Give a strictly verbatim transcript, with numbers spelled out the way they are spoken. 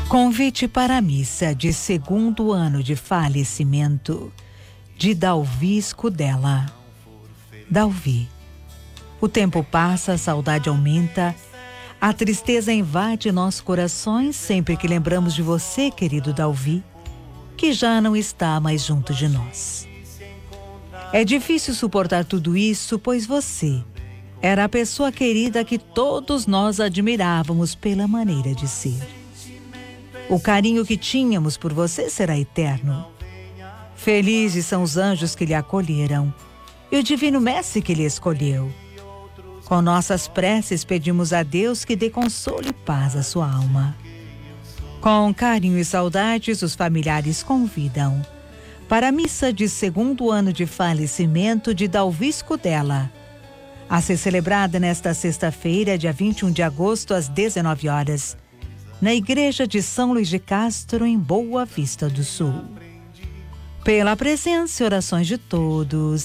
Convite para a missa de segundo ano de falecimento de Dalvi Scudella. Dalvi. O tempo passa, a saudade aumenta, a tristeza invade nossos corações sempre que lembramos de você, querido Dalvi, que já não está mais junto de nós. É difícil suportar tudo isso, pois você era a pessoa querida que todos nós admirávamos pela maneira de ser. O carinho que tínhamos por você será eterno. Felizes são os anjos que lhe acolheram e o divino mestre que lhe escolheu. Com nossas preces pedimos a Deus que dê consolo e paz à sua alma. Com carinho e saudades, os familiares convidam para a missa de segundo ano de falecimento de Dalvi Scudella, a ser celebrada nesta sexta-feira, dia vinte e um de agosto, às dezenove horas, na Igreja de São Luís de Castro, em Boa Vista do Sul. Pela presença e orações de todos,